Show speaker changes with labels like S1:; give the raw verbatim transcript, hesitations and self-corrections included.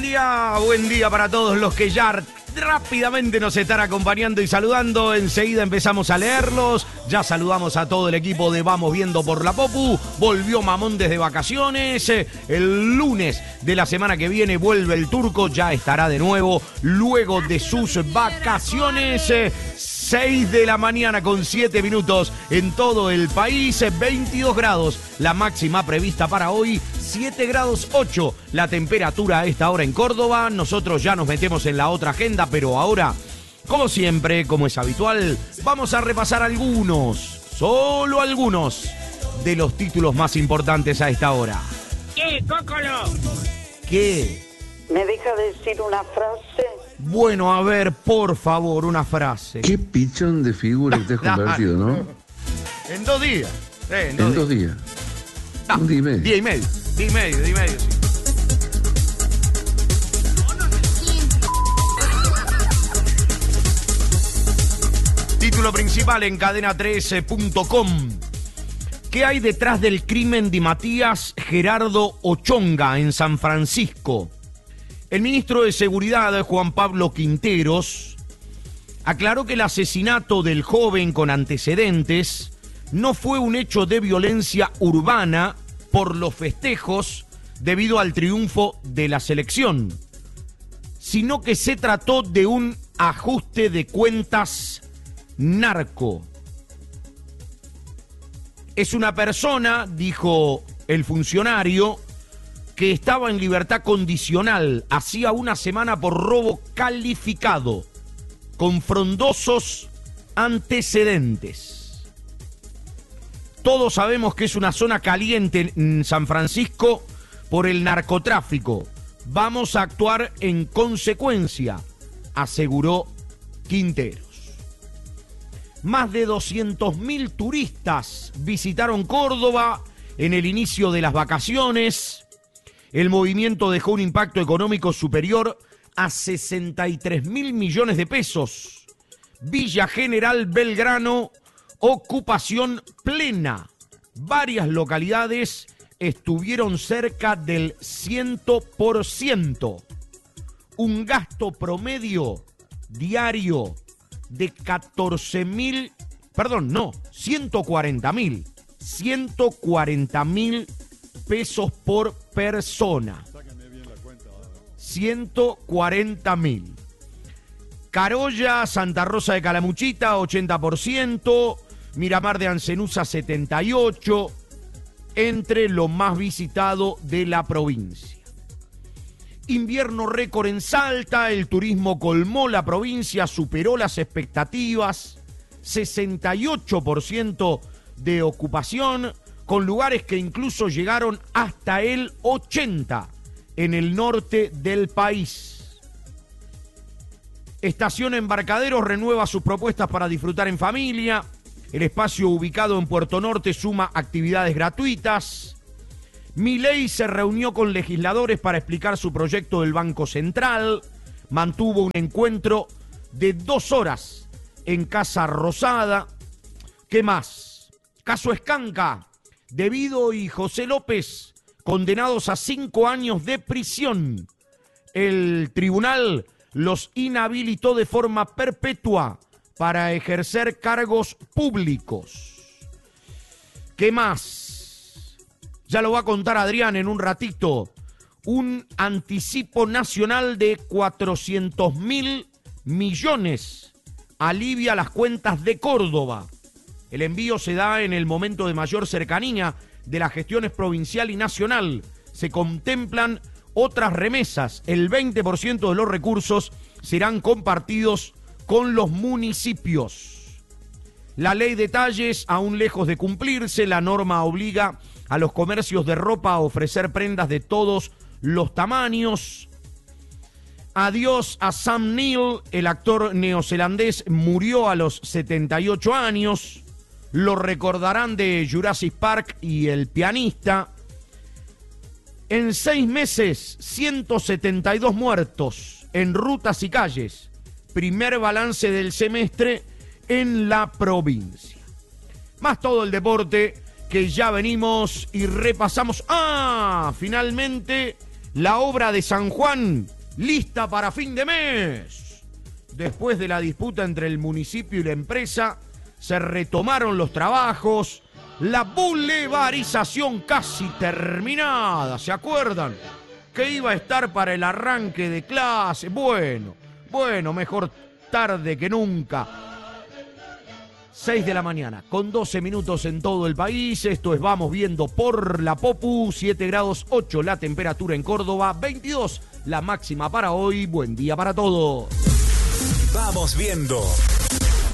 S1: día, buen día para todos los que ya rápidamente nos están acompañando y saludando. Enseguida empezamos a leerlos. Ya saludamos a todo el equipo de Vamos Viendo por la Popu. Volvió Mamón desde vacaciones. El lunes de la semana que viene vuelve el Turco. Ya estará de nuevo luego de sus vacaciones. seis de la mañana con siete minutos en todo el país. veintidós grados la máxima prevista para hoy. siete grados ocho la temperatura a esta hora en Córdoba. Nosotros ya nos metemos en la otra agenda, pero ahora, como siempre, como es habitual, vamos a repasar algunos, solo algunos, de los títulos más importantes a esta hora.
S2: ¿Qué, Cócolo?
S1: ¿Qué?
S3: ¿Me deja decir una frase?
S1: Bueno, a ver, por favor, una frase.
S4: Qué pichón de figura que te has convertido, ¿no?
S1: En dos días. Eh, en dos
S4: En
S1: días.
S4: dos días.
S1: Ah,
S4: Un día y medio.
S1: Día y medio. Día y medio, día y medio, sí. Título principal en cadena trece punto com. ¿Qué hay detrás del crimen de Matías Gerardo Ochonga en San Francisco? El ministro de Seguridad, Juan Pablo Quinteros, aclaró que el asesinato del joven con antecedentes no fue un hecho de violencia urbana por los festejos debido al triunfo de la selección, sino que se trató de un ajuste de cuentas narco. Es una persona, dijo el funcionario, que estaba en libertad condicional hacía una semana por robo calificado, con frondosos antecedentes. Todos sabemos que es una zona caliente en San Francisco por el narcotráfico. Vamos a actuar en consecuencia, aseguró Quinteros. Más de doscientos mil turistas visitaron Córdoba en el inicio de las vacaciones. El movimiento dejó un impacto económico superior a sesenta y tres mil millones de pesos. Villa General Belgrano, ocupación plena. Varias localidades estuvieron cerca del cien por ciento. Un gasto promedio diario de catorce mil, perdón, no, ciento cuarenta mil. ciento cuarenta mil pesos por persona. ciento cuarenta mil. Carolla, Santa Rosa de Calamuchita, ochenta por ciento. Miramar de Ancenusa, setenta y ocho por ciento. Entre lo más visitado de la provincia. Invierno récord en Salta, el turismo colmó la provincia, superó las expectativas. sesenta y ocho por ciento de ocupación, con lugares que incluso llegaron hasta el ochenta por ciento en el norte del país. Estación Embarcadero renueva sus propuestas para disfrutar en familia. El espacio ubicado en Puerto Norte suma actividades gratuitas. Milei se reunió con legisladores para explicar su proyecto del Banco Central. Mantuvo un encuentro de dos horas en Casa Rosada. ¿Qué más? Caso Escanca. Devido y José López, condenados a cinco años de prisión. El tribunal los inhabilitó de forma perpetua para ejercer cargos públicos. ¿Qué más? Ya lo va a contar Adrián en un ratito. Un anticipo nacional de cuatrocientos mil millones alivia las cuentas de Córdoba. El envío se da en el momento de mayor cercanía de las gestiones provincial y nacional. Se contemplan otras remesas. El veinte por ciento de los recursos serán compartidos con los municipios. La ley de talles aún lejos de cumplirse. La norma obliga a los comercios de ropa a ofrecer prendas de todos los tamaños. Adiós a Sam Neill, el actor neozelandés murió a los setenta y ocho años. Lo recordarán de Jurassic Park y El pianista. En seis meses, ciento setenta y dos muertos en rutas y calles. Primer balance del semestre en la provincia. Más todo el deporte que ya venimos y repasamos. ¡Ah! Finalmente, la obra de San Juan lista para fin de mes. Después de la disputa entre el municipio y la empresa, se retomaron los trabajos. La bulevarización casi terminada, ¿se acuerdan? Que iba a estar para el arranque de clase. Bueno, bueno, mejor tarde que nunca. seis de la mañana, con doce minutos en todo el país. Esto es Vamos Viendo por la Popu. siete grados ocho la temperatura en Córdoba. veintidós la máxima para hoy. Buen día para todos.
S2: Vamos Viendo.